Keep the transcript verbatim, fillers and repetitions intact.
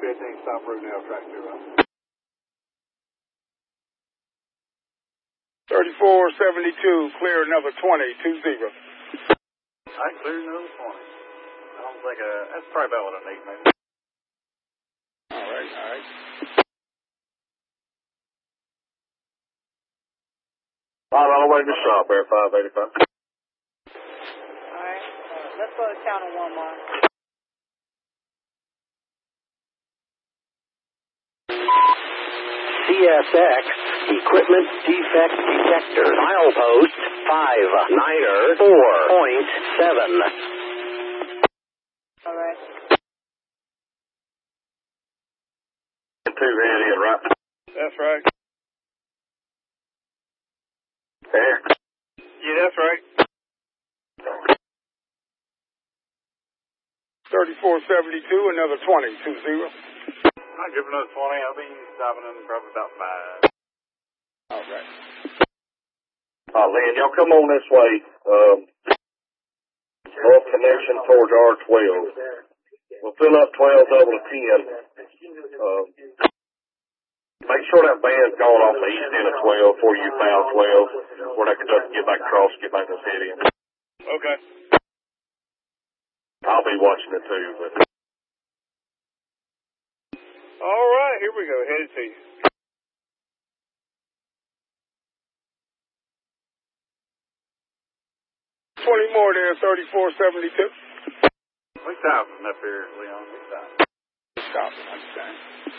eighteen, stop route now, track zero. thirty-four seventy-two, clear another twenty, two zero. I cleared another twenty. I don't think, uh, that's probably about what I need, maybe. All right, all right. Five on the way to the shop there, five eighty-five. All right, uh, let's go to channel one more. C S X Equipment Defect Detector. Milepost five niner four point seven. All right. Two head in, right? That's right. There. Yeah, that's right. thirty-four seventy-two, another twenty, two zero. I'll give another twenty. I'll be stopping in probably about five. All right. Uh, Lynn, y'all come on this way. Um, north connection towards R twelve. We'll fill up twelve double to ten. Um, make sure that band's going off the east end of twelve before you foul twelve, where they can just get back across, get back to the city. Okay. I'll be watching it too, but. All right, here we go. Headed to you. twenty more there, thirty-four seventy-two. We stopping up here, Leon. We stopping. Stop, understand.